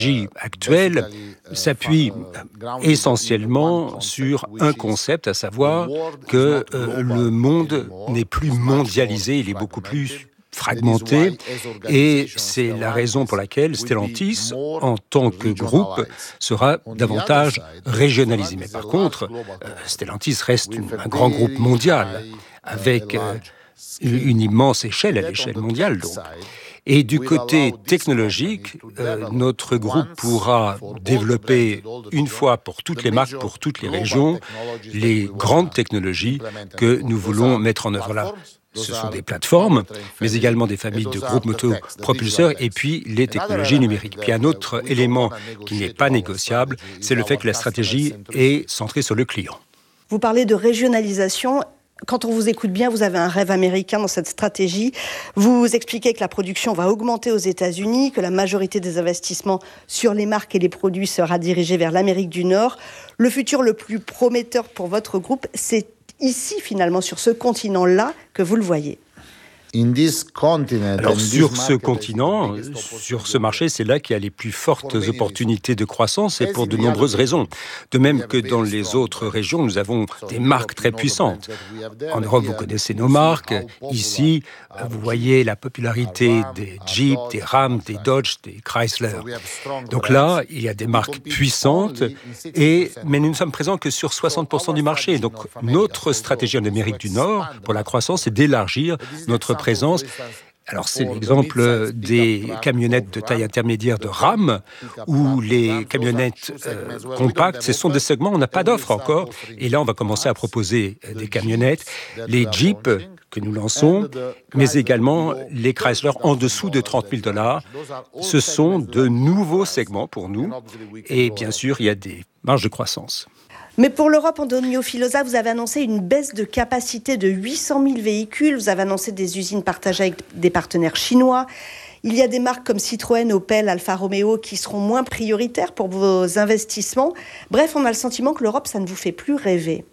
actuelle s'appuie essentiellement sur un concept, à savoir que le monde n'est plus mondialisé, il est beaucoup plus fragmenté, et c'est la raison pour laquelle Stellantis, en tant que groupe, sera davantage régionalisé. Mais par contre, Stellantis reste un grand groupe mondial, avec une immense échelle à l'échelle mondiale, donc. Et du côté technologique, notre groupe pourra développer une fois pour toutes les marques, pour toutes les régions, les grandes technologies que nous voulons mettre en œuvre là. Ce sont des plateformes, mais également des familles de groupes motopropulseurs et puis les technologies numériques. Puis un autre élément qui n'est pas négociable, c'est le fait que la stratégie est centrée sur le client. Vous parlez de régionalisation. Quand on vous écoute bien, vous avez un rêve américain dans cette stratégie. Vous expliquez que la production va augmenter aux États-Unis, que la majorité des investissements sur les marques et les produits sera dirigée vers l'Amérique du Nord. Le futur le plus prometteur pour votre groupe, c'est ici, finalement, sur ce continent-là, que vous le voyez. Alors sur ce continent, sur ce marché, c'est là qu'il y a les plus fortes opportunités de croissance et pour de nombreuses raisons. De même que dans les autres régions, nous avons des marques très puissantes. En Europe, vous connaissez nos marques. Ici, vous voyez la popularité des Jeep, des Ram, des Dodge, des Chrysler. Donc là, il y a des marques puissantes, mais nous ne sommes présents que sur 60% du marché. Donc notre stratégie en Amérique du Nord pour la croissance, c'est d'élargir notre présence. Alors c'est l'exemple des camionnettes de taille intermédiaire de Ram ou les camionnettes compactes. Ce sont des segments où on n'a pas d'offre encore. Et là, on va commencer à proposer des camionnettes, les Jeeps que nous lançons, mais également les Chrysler en dessous de $30,000. Ce sont de nouveaux segments pour nous. Et bien sûr, il y a des marges de croissance. Mais pour l'Europe, Antonio Filosa, vous avez annoncé une baisse de capacité de 800 000 véhicules. Vous avez annoncé des usines partagées avec des partenaires chinois. Il y a des marques comme Citroën, Opel, Alfa Romeo qui seront moins prioritaires pour vos investissements. Bref, on a le sentiment que l'Europe, ça ne vous fait plus rêver.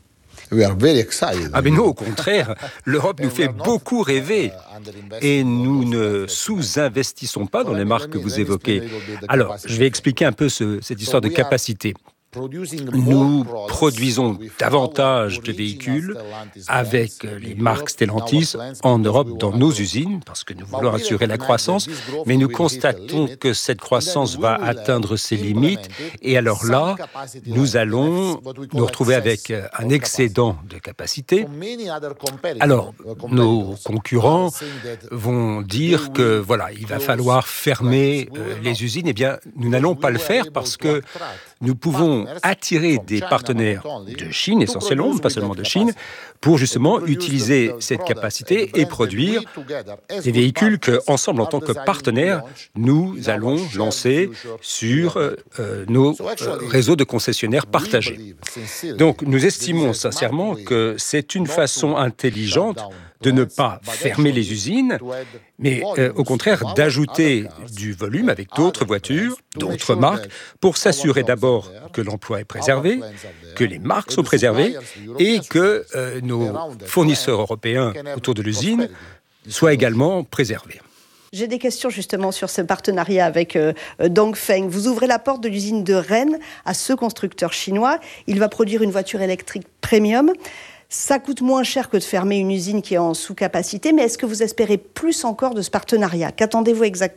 Ah mais non, au contraire, l'Europe nous fait beaucoup rêver et nous ne sous-investissons pas dans les marques que vous évoquez. Alors, je vais expliquer un peu cette histoire de capacité. Nous produisons davantage de véhicules avec les marques Stellantis en Europe dans nos usines parce que nous voulons assurer la croissance, mais nous constatons que cette croissance va atteindre ses limites et alors là, nous allons nous retrouver avec un excédent de capacité. Alors, nos concurrents vont dire que voilà, il va falloir fermer les usines. Eh bien, nous n'allons pas le faire parce que nous pouvons attirer des partenaires de Chine, essentiellement, pas seulement de Chine, pour justement utiliser cette capacité et produire des véhicules qu'ensemble, en tant que partenaires, nous allons lancer sur nos réseaux de concessionnaires partagés. Donc, nous estimons sincèrement que c'est une façon intelligente de ne pas fermer les usines, mais au contraire d'ajouter du volume avec d'autres voitures, d'autres marques, pour s'assurer d'abord que l'emploi est préservé, que les marques sont préservées et que nos fournisseurs européens autour de l'usine soient également préservés. J'ai des questions justement sur ce partenariat avec Dongfeng. Vous ouvrez la porte de l'usine de Rennes à ce constructeur chinois. Il va produire une voiture électrique premium. Ça coûte moins cher que de fermer une usine qui est en sous-capacité, mais est-ce que vous espérez plus encore de ce partenariat ? Qu'attendez-vous exactement ?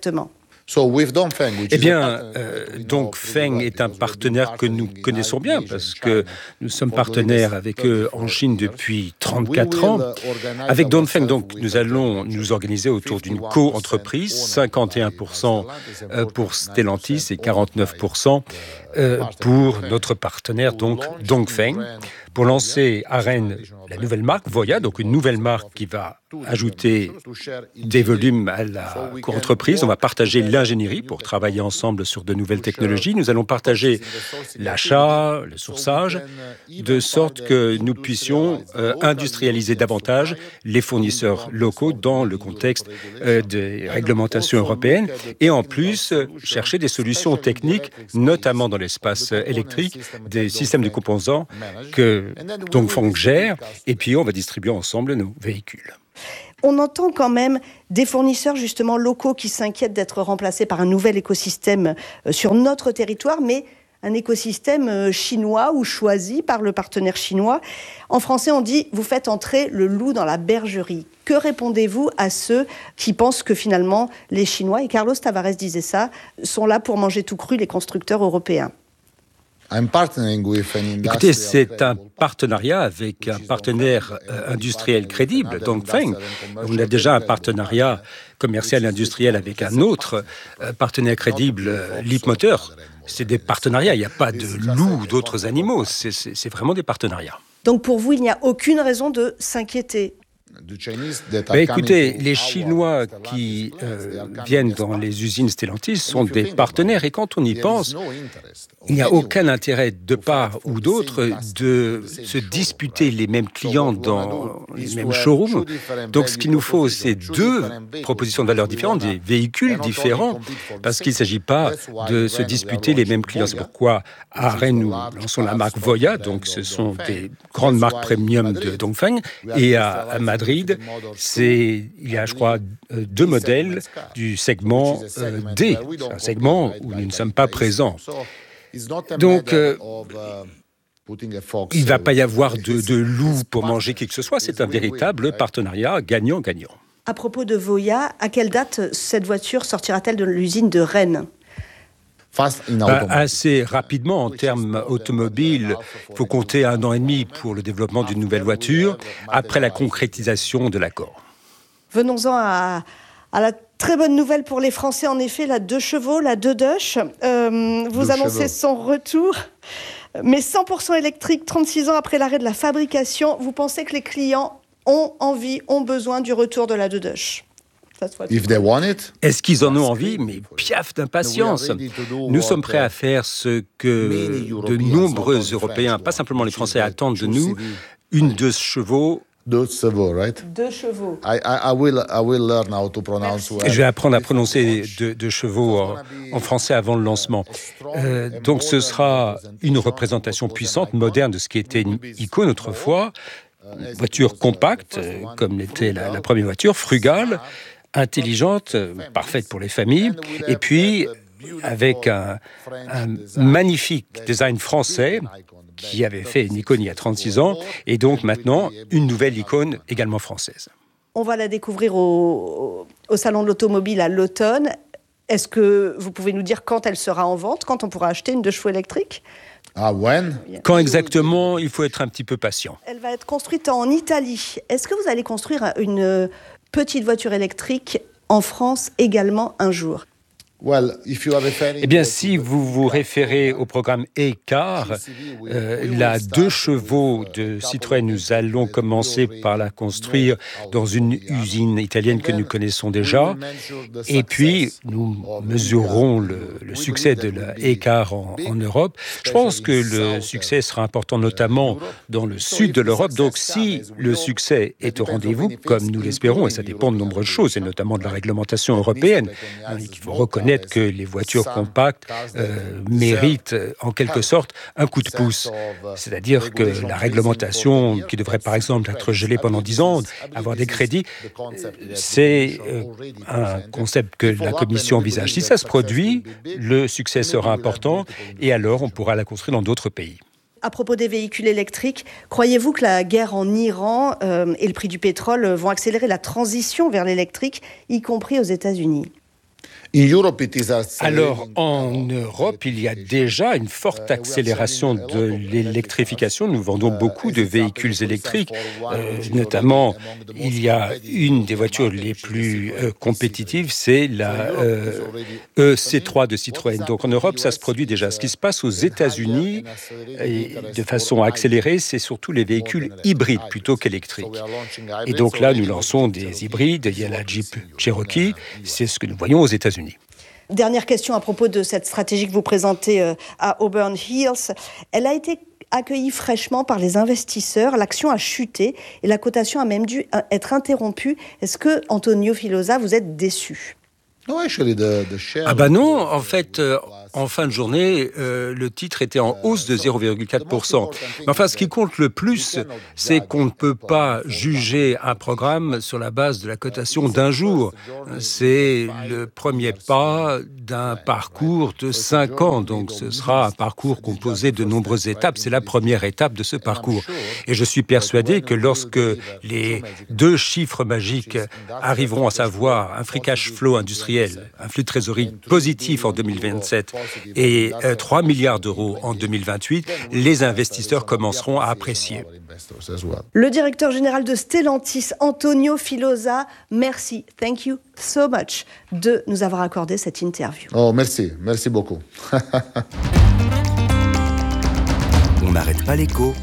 Eh bien, Dongfeng est un partenaire que nous connaissons bien parce que nous sommes partenaires avec eux en Chine depuis 34 ans. Avec Dongfeng, donc, nous allons nous organiser autour d'une co-entreprise, 51% pour Stellantis et 49% pour notre partenaire, donc Dongfeng, pour lancer à Rennes la nouvelle marque Voya, donc une nouvelle marque qui va ajouter des volumes à la co-entreprise. On va partager l'ingénierie pour travailler ensemble sur de nouvelles technologies. Nous allons partager l'achat, le sourçage, de sorte que nous puissions industrialiser davantage les fournisseurs locaux dans le contexte des réglementations européennes et en plus chercher des solutions techniques, notamment dans l'espace électrique, des systèmes de composants que Dongfeng gère et puis on va distribuer ensemble nos véhicules. On entend quand même des fournisseurs justement locaux qui s'inquiètent d'être remplacés par un nouvel écosystème sur notre territoire, mais un écosystème chinois ou choisi par le partenaire chinois. En français, on dit « vous faites entrer le loup dans la bergerie ». Que répondez-vous à ceux qui pensent que finalement les Chinois, et Carlos Tavares disait ça, sont là pour manger tout cru les constructeurs européens ? Écoutez, c'est un partenariat avec un partenaire industriel crédible, Dongfeng. On a déjà un partenariat commercial et industriel avec un autre partenaire crédible, Leapmotor. C'est des partenariats, il n'y a pas de loups ou d'autres animaux, c'est vraiment des partenariats. Donc pour vous, il n'y a aucune raison de s'inquiéter ? Écoutez, les Chinois qui viennent dans les usines Stellantis sont des partenaires et quand on y pense, il n'y a aucun intérêt de part ou d'autre de se disputer les mêmes clients dans les mêmes showrooms. Donc ce qu'il nous faut, c'est deux propositions de valeur différentes, des véhicules différents, parce qu'il ne s'agit pas de se disputer les mêmes clients. C'est pourquoi à Rennes, nous lançons la marque Voya, donc ce sont des grandes marques premium de Dongfeng, et à Madrid, il y a, je crois, deux modèles du segment D, un segment où nous ne sommes pas présents. Donc, il ne va pas y avoir de loup pour manger qui que ce soit, c'est un véritable partenariat gagnant-gagnant. À propos de Voya, à quelle date cette voiture sortira-t-elle de l'usine de Rennes ? Assez rapidement, en termes automobiles, il faut compter 1 an et demi pour le développement d'une nouvelle voiture, après la concrétisation de l'accord. Venons-en à la très bonne nouvelle pour les Français, en effet, la 2 chevaux, la Dodoche. Vous annoncez son retour, mais 100% électrique, 36 ans après l'arrêt de la fabrication. Vous pensez que les clients ont envie, ont besoin du retour de la Dodoche ? Est-ce qu'ils en ont envie? Mais piaf d'impatience. Nous sommes prêts à faire ce que de nombreux Européens, pas simplement les Français, attendent de nous, une 2 chevaux. 2 chevaux. Je vais apprendre à prononcer 2 chevaux en français avant le lancement. Donc ce sera une représentation puissante, moderne de ce qui était une icône autrefois. Une voiture compacte, comme l'était la première voiture, frugale, intelligente, parfaite pour les familles, et puis avec un magnifique design français qui avait fait une icône il y a 36 ans, et donc maintenant une nouvelle icône également française. On va la découvrir au Salon de l'Automobile à l'automne. Est-ce que vous pouvez nous dire quand elle sera en vente, quand on pourra acheter une 2 chevaux électrique ? Quand exactement, il faut être un petit peu patient. Elle va être construite en Italie. Est-ce que vous allez construire une petite voiture électrique en France également un jour ? Eh bien, si vous vous référez au programme e-car, la 2 chevaux de Citroën, nous allons commencer par la construire dans une usine italienne que nous connaissons déjà. Et puis, nous mesurerons le succès de la e-car en Europe. Je pense que le succès sera important, notamment dans le sud de l'Europe. Donc, si le succès est au rendez-vous, comme nous l'espérons, et ça dépend de nombreuses choses, et notamment de la réglementation européenne, il faut reconnaître que les voitures compactes méritent en quelque sorte un coup de pouce. C'est-à-dire que la réglementation, qui devrait par exemple être gelée pendant 10 ans, avoir des crédits, c'est un concept que la Commission envisage. Si ça se produit, le succès sera important et alors on pourra la construire dans d'autres pays. À propos des véhicules électriques, croyez-vous que la guerre en Iran et le prix du pétrole vont accélérer la transition vers l'électrique, y compris aux États-Unis ? Alors, en Europe, il y a déjà une forte accélération de l'électrification. Nous vendons beaucoup de véhicules électriques. Notamment, il y a une des voitures les plus compétitives, c'est la EC3 de Citroën. Donc, en Europe, ça se produit déjà. Ce qui se passe aux États-Unis, et de façon accélérée, c'est surtout les véhicules hybrides plutôt qu'électriques. Et donc là, nous lançons des hybrides. Il y a la Jeep Cherokee. C'est ce que nous voyons aux États-Unis. Dernière question à propos de cette stratégie que vous présentez à Auburn Hills. Elle a été accueillie fraîchement par les investisseurs. L'action a chuté et la cotation a même dû être interrompue. Est-ce que, Antonio Filosa, vous êtes déçu ? Ah bah non, en fait, en fin de journée, le titre était en hausse de 0,4%. Mais enfin, ce qui compte le plus, c'est qu'on ne peut pas juger un programme sur la base de la cotation d'un jour. C'est le premier pas d'un parcours de 5 ans, donc ce sera un parcours composé de nombreuses étapes. C'est la première étape de ce parcours. Et je suis persuadé que lorsque les 2 chiffres magiques arriveront, à savoir un free cash flow industriel, un flux de trésorerie positif en 2027 et 3 milliards d'euros en 2028, les investisseurs commenceront à apprécier. Le directeur général de Stellantis, Antonio Filosa, merci, thank you so much de nous avoir accordé cette interview. Oh, merci beaucoup. On n'arrête pas l'écho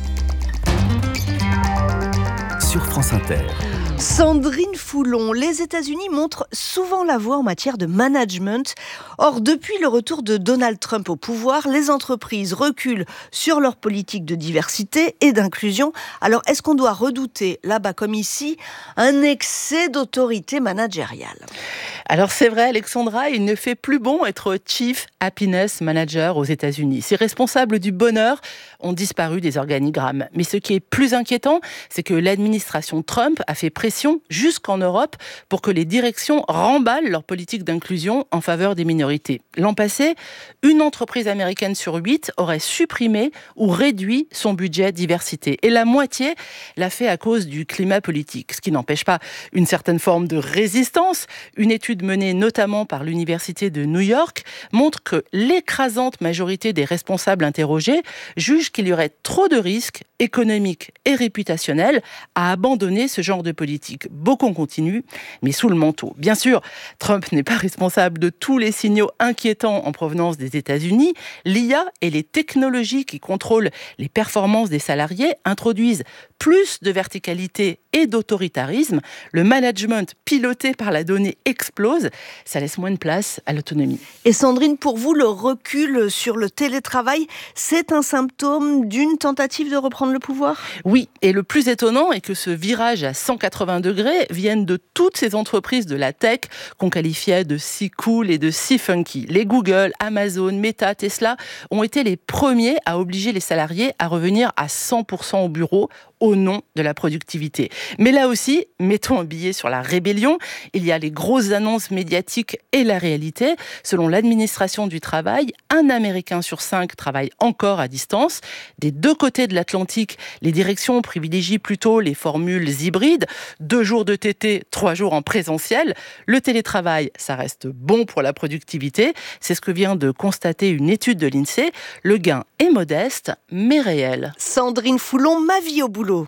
sur France Inter. Sandrine Foulon, les États-Unis montrent souvent la voie en matière de management. Or, depuis le retour de Donald Trump au pouvoir, les entreprises reculent sur leur politique de diversité et d'inclusion. Alors, est-ce qu'on doit redouter, là-bas comme ici, un excès d'autorité managériale ? Alors c'est vrai, Alexandra, il ne fait plus bon être Chief Happiness Manager aux États-Unis. Ces responsables du bonheur ont disparu des organigrammes. Mais ce qui est plus inquiétant, c'est que l'administration Trump a fait pression jusqu'en Europe pour que les directions remballent leur politique d'inclusion en faveur des minorités. L'an passé, une entreprise américaine sur 8 aurait supprimé ou réduit son budget diversité. Et la moitié l'a fait à cause du climat politique, ce qui n'empêche pas une certaine forme de résistance. Une étude menée notamment par l'Université de New York montre que l'écrasante majorité des responsables interrogés jugent qu'il y aurait trop de risques économiques et réputationnels à abandonner ce genre de politique. Beaucoup continuent, mais sous le manteau. Bien sûr, Trump n'est pas responsable de tous les signaux inquiétants en provenance des États-Unis. L'IA et les technologies qui contrôlent les performances des salariés introduisent plus de verticalité et d'autoritarisme. Le management piloté par la donnée explose. Ça laisse moins de place à l'autonomie. Et Sandrine, pour vous, le recul sur le télétravail, c'est un symptôme d'une tentative de reprendre le pouvoir ? Oui, et le plus étonnant est que ce virage à 180 degrés vienne de toutes ces entreprises de la tech qu'on qualifiait de si cool et de si funky. Les Google, Amazon, Meta, Tesla ont été les premiers à obliger les salariés à revenir à 100% au bureau au nom de la productivité. Mais là aussi, mettons un billet sur la rébellion. Il y a les grosses annonces médiatiques et la réalité. Selon l'administration du travail, 1 Américain sur 5 travaille encore à distance. Des 2 côtés de l'Atlantique, les directions privilégient plutôt les formules hybrides. 2 jours de TT, 3 jours en présentiel. Le télétravail, ça reste bon pour la productivité. C'est ce que vient de constater une étude de l'INSEE. Le gain est modeste, mais réel. Sandrine Foulon, ma vie au boulot.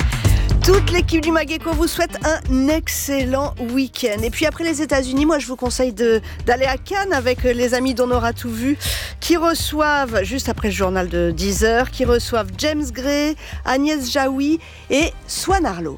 Toute l'équipe du Mageco vous souhaite un excellent week-end. Et puis après les États-Unis, moi je vous conseille d'aller à Cannes avec les amis d'On aura tout vu, qui reçoivent, juste après le journal de 10h, qui reçoivent James Gray, Agnès Jaoui et Swan Arlo.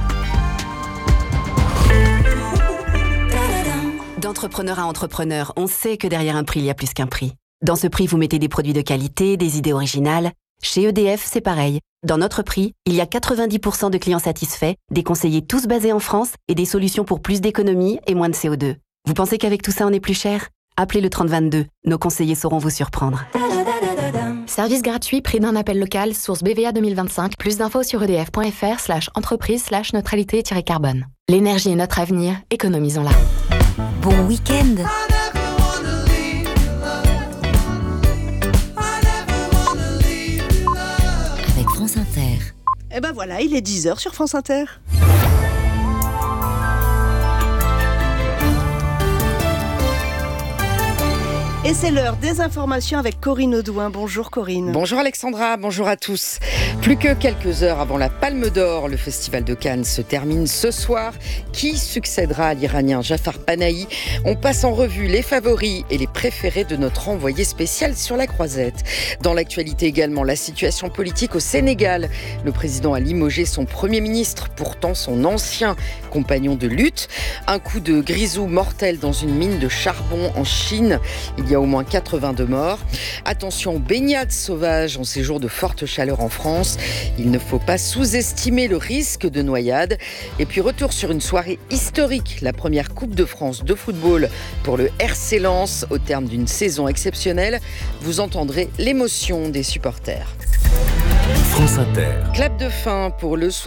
D'entrepreneur à entrepreneur, on sait que derrière un prix, il y a plus qu'un prix. Dans ce prix, vous mettez des produits de qualité, des idées originales. Chez EDF, c'est pareil. Dans notre prix, il y a 90% de clients satisfaits, des conseillers tous basés en France et des solutions pour plus d'économie et moins de CO2. Vous pensez qu'avec tout ça, on est plus cher ? Appelez le 3022. Nos conseillers sauront vous surprendre. Service gratuit, prix d'un appel local, source BVA 2025. Plus d'infos sur edf.fr/entreprise/neutralité-carbone. L'énergie est notre avenir, économisons-la. Bon week-end. Avec France Inter. Et ben voilà, il est 10h sur France Inter. Et c'est l'heure des informations avec Corinne Audouin. Bonjour Corinne. Bonjour Alexandra, bonjour à tous. Plus que quelques heures avant la Palme d'Or, le Festival de Cannes se termine ce soir. Qui succédera à l'Iranien Jafar Panahi ? On passe en revue les favoris et les préférés de notre envoyé spécial sur la croisette. Dans l'actualité également, la situation politique au Sénégal. Le président a limogé son Premier ministre, pourtant son ancien compagnon de lutte. Un coup de grisou mortel dans une mine de charbon en Chine. Il y a a au moins 82 morts. Attention, baignade sauvage en ces jours de forte chaleur en France. Il ne faut pas sous-estimer le risque de noyade. Et puis retour sur une soirée historique, la première Coupe de France de football pour le RC Lens. Au terme d'une saison exceptionnelle, vous entendrez l'émotion des supporters. France Inter. Clap de fin pour le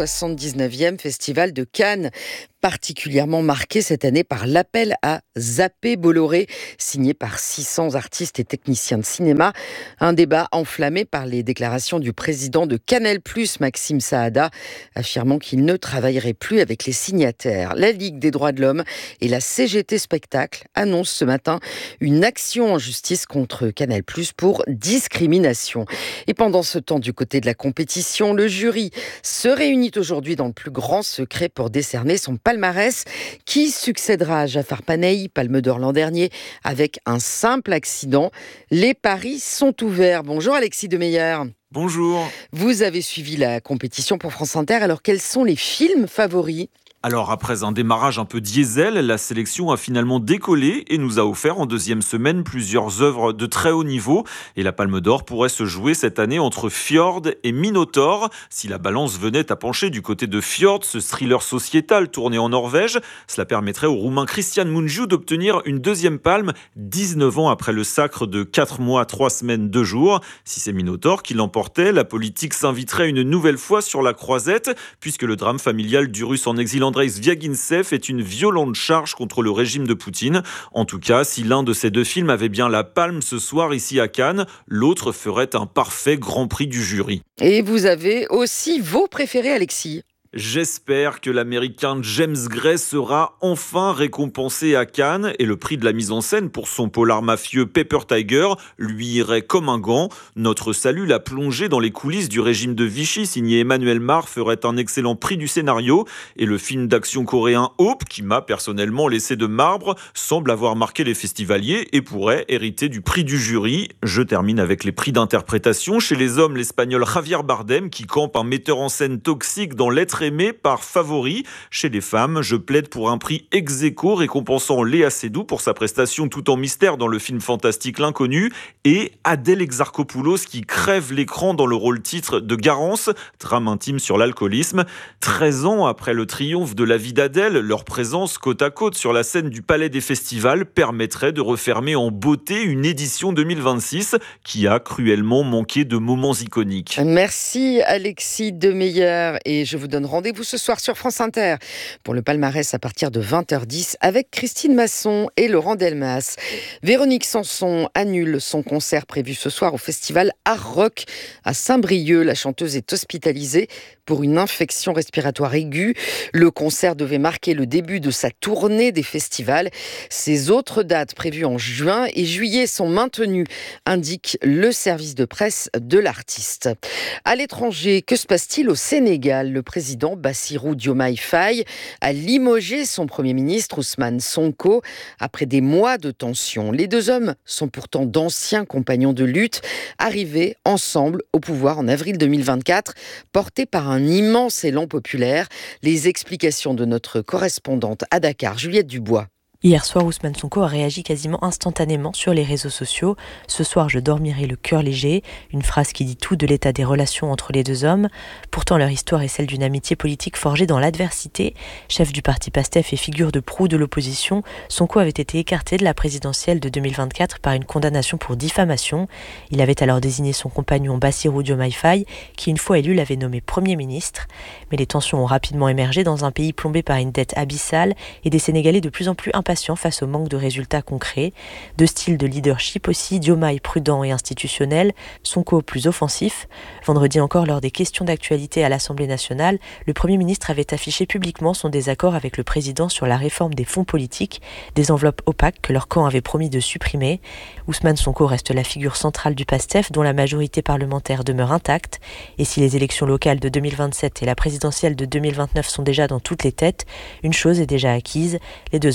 79e Festival de Cannes, particulièrement marqué cette année par l'appel à zapper Bolloré, signé par 600 artistes et techniciens de cinéma. Un débat enflammé par les déclarations du président de Canal+, Maxime Saada, affirmant qu'il ne travaillerait plus avec les signataires. La Ligue des droits de l'homme et la CGT Spectacle annoncent ce matin une action en justice contre Canal+ pour discrimination. Et pendant ce temps, du côté de la compétition, le jury se réunit aujourd'hui dans le plus grand secret pour décerner son palmarès. Qui succédera à Jafar Panahi, Palme d'Or l'an dernier, avec un simple accident? Les paris sont ouverts. Bonjour Alexis Demeyer. Bonjour. Vous avez suivi la compétition pour France Inter. Alors quels sont les films favoris ? Alors après un démarrage un peu diesel, la sélection a finalement décollé et nous a offert en deuxième semaine plusieurs œuvres de très haut niveau. Et la Palme d'Or pourrait se jouer cette année entre Fjord et Minotaur. Si la balance venait à pencher du côté de Fjord, ce thriller sociétal tourné en Norvège, cela permettrait au Roumain Cristian Mungiu d'obtenir une deuxième palme 19 ans après le sacre de 4 mois, 3 semaines, 2 jours. Si c'est Minotaur qui l'emportait, la politique s'inviterait une nouvelle fois sur la croisette, puisque le drame familial du Russe en exil Andrei Zviagintsev est une violente charge contre le régime de Poutine. En tout cas, si l'un de ces deux films avait bien la palme ce soir ici à Cannes, l'autre ferait un parfait grand prix du jury. Et vous avez aussi vos préférés, Alexis ? J'espère que l'Américain James Gray sera enfin récompensé à Cannes et le prix de la mise en scène pour son polar mafieux Paper Tiger lui irait comme un gant. Notre salut, la plongée dans les coulisses du régime de Vichy signé Emmanuel Mar ferait un excellent prix du scénario et le film d'action coréen Hope, qui m'a personnellement laissé de marbre, semble avoir marqué les festivaliers et pourrait hériter du prix du jury. Je termine avec les prix d'interprétation. Chez les hommes, l'Espagnol Javier Bardem qui campe un metteur en scène toxique dans L'être aimé par favori. Chez les femmes, je plaide pour un prix ex aequo récompensant Léa Seydoux pour sa prestation tout en mystère dans le film fantastique L'Inconnu et Adèle Exarchopoulos qui crève l'écran dans le rôle titre de Garance, drame intime sur l'alcoolisme. 13 ans après le triomphe de la vie d'Adèle, leur présence côte à côte sur la scène du Palais des Festivals permettrait de refermer en beauté une édition 2026 qui a cruellement manqué de moments iconiques. Merci Alexis Demeyer et je vous donne rendez-vous ce soir sur France Inter pour le palmarès à partir de 20h10 avec Christine Masson et Laurent Delmas. Véronique Sanson annule son concert prévu ce soir au festival Art Rock à Saint-Brieuc. La chanteuse est hospitalisée pour une infection respiratoire aiguë. Le concert devait marquer le début de sa tournée des festivals. Ses autres dates prévues en juin et juillet sont maintenues, indique le service de presse de l'artiste. À l'étranger, que se passe-t-il au Sénégal ? Le président Bassirou Diomaye Faye a limogé son Premier ministre Ousmane Sonko après des mois de tension. Les deux hommes sont pourtant d'anciens compagnons de lutte, arrivés ensemble au pouvoir en avril 2024, portés par un immense élan populaire. Les explications de notre correspondante à Dakar, Juliette Dubois. Hier soir, Ousmane Sonko a réagi quasiment instantanément sur les réseaux sociaux. « Ce soir, je dormirai le cœur léger », une phrase qui dit tout de l'état des relations entre les deux hommes. Pourtant, leur histoire est celle d'une amitié politique forgée dans l'adversité. Chef du parti PASTEF et figure de proue de l'opposition, Sonko avait été écarté de la présidentielle de 2024 par une condamnation pour diffamation. Il avait alors désigné son compagnon Bassirou Diomaye Faye, qui une fois élu l'avait nommé Premier ministre. Mais les tensions ont rapidement émergé dans un pays plombé par une dette abyssale et des Sénégalais de plus en plus impatients face au manque de résultats concrets. Deux styles de leadership aussi, Diomaye prudent et institutionnel, Sonko plus offensif. Vendredi encore, lors des questions d'actualité à l'Assemblée nationale, le Premier ministre avait affiché publiquement son désaccord avec le président sur la réforme des fonds politiques, des enveloppes opaques que leur camp avait promis de supprimer. Ousmane Sonko reste la figure centrale du PASTEF dont la majorité parlementaire demeure intacte. Et si les élections locales de 2027 et la présidentielle de 2029 sont déjà dans toutes les têtes, une chose est déjà acquise, les deux hommes abordent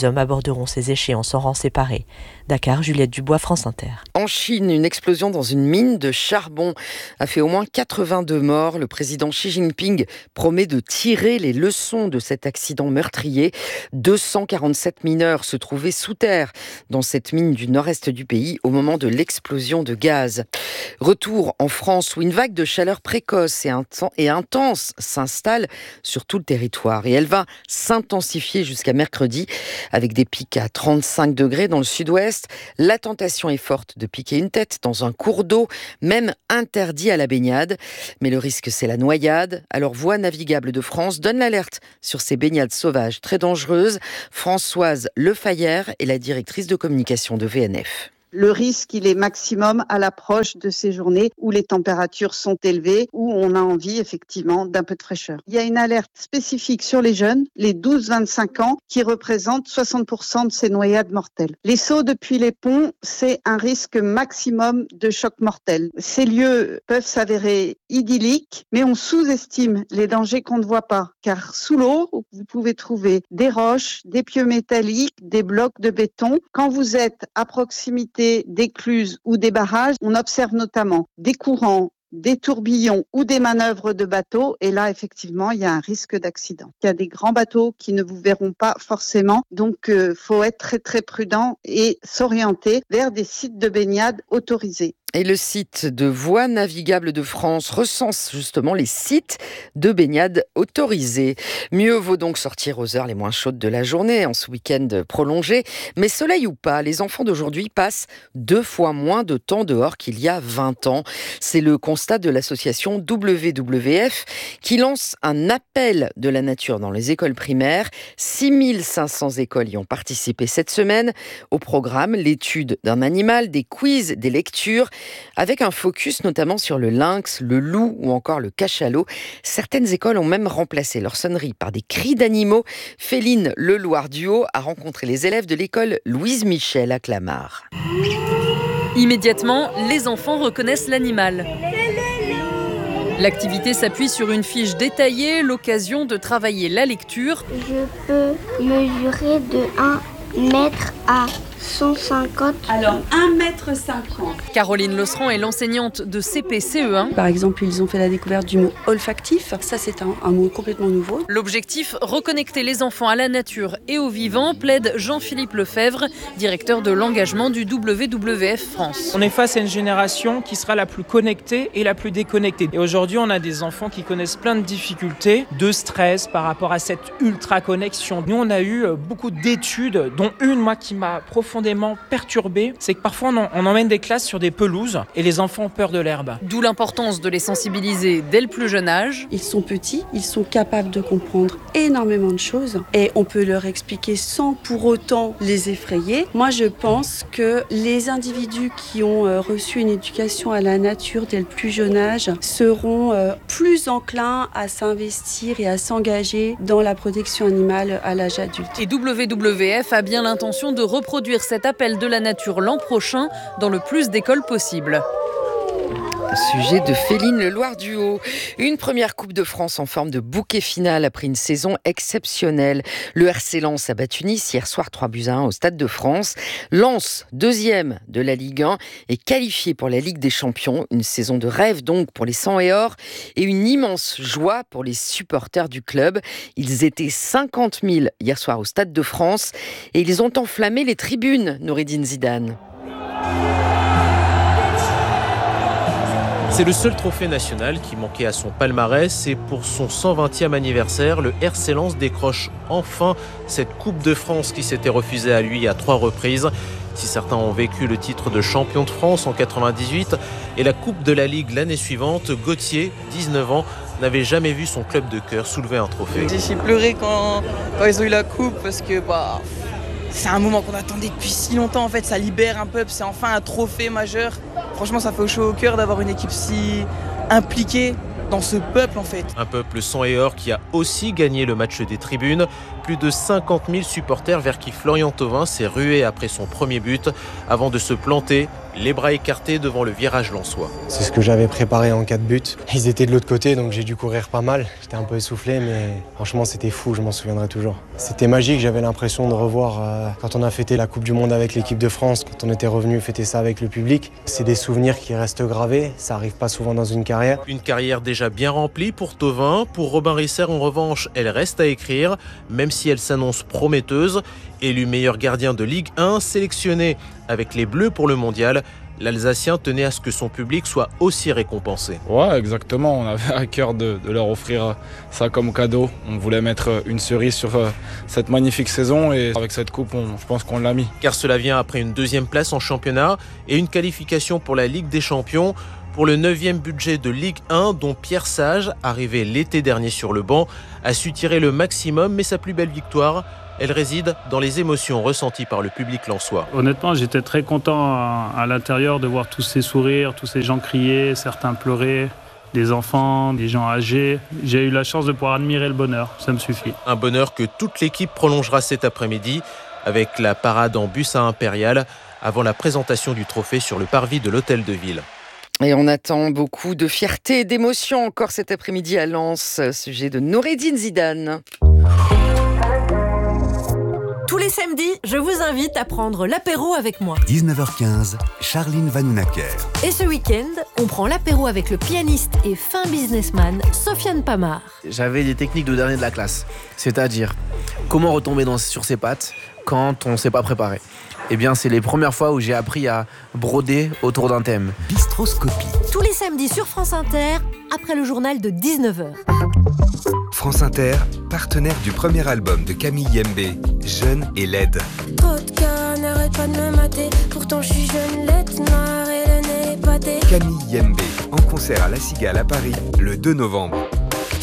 aborderont ces échéances en rangs séparés. Dakar, Juliette Dubois, France Inter. En Chine, une explosion dans une mine de charbon a fait au moins 82 morts. Le président Xi Jinping promet de tirer les leçons de cet accident meurtrier. 247 mineurs se trouvaient sous terre dans cette mine du nord-est du pays au moment de l'explosion de gaz. Retour en France où une vague de chaleur précoce et intense s'installe sur tout le territoire. Et elle va s'intensifier jusqu'à mercredi avec des pics à 35 degrés dans le sud-ouest. La tentation est forte de piquer une tête dans un cours d'eau, même interdit à la baignade. Mais le risque, c'est la noyade. Alors, Voies navigables de France donne l'alerte sur ces baignades sauvages très dangereuses. Françoise Lefayère est la directrice de communication de VNF. Le risque, il est maximum à l'approche de ces journées où les températures sont élevées, où on a envie effectivement d'un peu de fraîcheur. Il y a une alerte spécifique sur les jeunes, les 12-25 ans, qui représentent 60% de ces noyades mortelles. Les sauts depuis les ponts, c'est un risque maximum de choc mortel. Ces lieux peuvent s'avérer idylliques, mais on sous-estime les dangers qu'on ne voit pas. Car sous l'eau, vous pouvez trouver des roches, des pieux métalliques, des blocs de béton. Quand vous êtes à proximité d'écluses ou des barrages, on observe notamment des courants, des tourbillons ou des manœuvres de bateaux. Et là, effectivement, il y a un risque d'accident. Il y a des grands bateaux qui ne vous verront pas forcément. Donc, faut être très, très prudent et s'orienter vers des sites de baignade autorisés. Et le site de Voies navigables de France recense justement les sites de baignade autorisés. Mieux vaut donc sortir aux heures les moins chaudes de la journée, en ce week-end prolongé. Mais soleil ou pas, les enfants d'aujourd'hui passent 2 fois moins de temps dehors qu'il y a 20 ans. C'est le constat de l'association WWF qui lance un appel de la nature dans les écoles primaires. 6500 écoles y ont participé cette semaine. Au programme, l'étude d'un animal, des quiz, des lectures, avec un focus notamment sur le lynx, le loup ou encore le cachalot. Certaines écoles ont même remplacé leur sonnerie par des cris d'animaux. Féline Leloir-Duhaut a rencontré les élèves de l'école Louise Michel à Clamart. Immédiatement, les enfants reconnaissent l'animal. L'activité s'appuie sur une fiche détaillée, l'occasion de travailler la lecture. Je peux mesurer de 1 mètre à 150. Alors 1,50 m. Caroline Losserand est l'enseignante de CP-CE1. Par exemple, ils ont fait la découverte du mot olfactif. Ça, c'est un mot complètement nouveau. L'objectif, reconnecter les enfants à la nature et au vivant, plaide Jean-Philippe Lefebvre, directeur de l'engagement du WWF France. On est face à une génération qui sera la plus connectée et la plus déconnectée. Et aujourd'hui, on a des enfants qui connaissent plein de difficultés, de stress par rapport à cette ultra-connexion. Nous, on a eu beaucoup d'études, dont une, moi, qui m'a profondément perturbé, c'est que parfois on emmène des classes sur des pelouses et les enfants ont peur de l'herbe. D'où l'importance de les sensibiliser dès le plus jeune âge. Ils sont petits, ils sont capables de comprendre énormément de choses et on peut leur expliquer sans pour autant les effrayer. Moi, je pense que les individus qui ont reçu une éducation à la nature dès le plus jeune âge seront plus enclins à s'investir et à s'engager dans la protection animale à l'âge adulte. Et WWF a bien l'intention de reproduire cet appel de la nature l'an prochain dans le plus d'écoles possible. Sujet de Féline Leloir-Duhaut. Une première Coupe de France en forme de bouquet final après une saison exceptionnelle. Le RC Lens a battu Nice hier soir 3-1 au Stade de France. Lens, 2e de la Ligue 1, est qualifié pour la Ligue des Champions. Une saison de rêve donc pour les 100 et or et une immense joie pour les supporters du club. Ils étaient 50 000 hier soir au Stade de France et ils ont enflammé les tribunes, Noureddine Zidane. C'est le seul trophée national qui manquait à son palmarès et pour son 120e anniversaire, le RC Lens décroche enfin cette Coupe de France qui s'était refusée à lui à 3 reprises. Si certains ont vécu le titre de champion de France en 98 et la Coupe de la Ligue l'année suivante, Gauthier, 19 ans, n'avait jamais vu son club de cœur soulever un trophée. J'ai pleuré quand ils ont eu la coupe parce que c'est un moment qu'on attendait depuis si longtemps. En fait, ça libère un peu, c'est enfin un trophée majeur. Franchement, ça fait chaud au cœur d'avoir une équipe si impliquée dans ce peuple en fait. Un peuple sang et or qui a aussi gagné le match des tribunes. Plus de 50 000 supporters vers qui Florian Thauvin s'est rué après son premier but avant de se planter les bras écartés devant le virage lensois. C'est ce que j'avais préparé en cas de but. Ils étaient de l'autre côté, donc j'ai dû courir pas mal. J'étais un peu essoufflé, mais franchement c'était fou, je m'en souviendrai toujours. C'était magique, j'avais l'impression de revoir quand on a fêté la Coupe du Monde avec l'équipe de France, quand on était revenu fêter ça avec le public. C'est des souvenirs qui restent gravés, ça arrive pas souvent dans une carrière. Une carrière déjà bien remplie pour Thauvin. Pour Robin Risser, en revanche, elle reste à écrire, même si elle s'annonce prometteuse. Élu meilleur gardien de Ligue 1, sélectionné avec les Bleus pour le Mondial, l'Alsacien tenait à ce que son public soit aussi récompensé. Ouais, exactement. On avait à cœur de leur offrir ça comme cadeau. On voulait mettre une cerise sur cette magnifique saison et avec cette coupe, je pense qu'on l'a mis. Car cela vient après une 2e place en championnat et une qualification pour la Ligue des Champions. Pour le 9e budget de Ligue 1, dont Pierre Sage, arrivé l'été dernier sur le banc, a su tirer le maximum, mais sa plus belle victoire, elle réside dans les émotions ressenties par le public lensois. Honnêtement, j'étais très content à l'intérieur de voir tous ces sourires, tous ces gens crier, certains pleurer, des enfants, des gens âgés. J'ai eu la chance de pouvoir admirer le bonheur, ça me suffit. Un bonheur que toute l'équipe prolongera cet après-midi avec la parade en bus à Impérial avant la présentation du trophée sur le parvis de l'Hôtel de Ville. Et on attend beaucoup de fierté et d'émotion encore cet après-midi à Lens, sujet de Noureddine Zidane. Tous les samedis, je vous invite à prendre l'apéro avec moi. 19h15, Charline Vanhoenacker. Et ce week-end, on prend l'apéro avec le pianiste et fin businessman Sofiane Pamar. J'avais des techniques de dernier de la classe, c'est-à-dire comment retomber sur ses pattes quand on ne s'est pas préparé. Eh bien, c'est les premières fois où j'ai appris à broder autour d'un thème. Bistroscopie. Tous les samedis sur France Inter, après le journal de 19h. France Inter, partenaire du premier album de Camille Yembe, Jeune et laide. Trop de cœur, n'arrête pas de me mater. Pourtant je suis jeune, laide, noire et le nez épaté. Camille Yembe, en concert à La Cigale à Paris, le 2 novembre.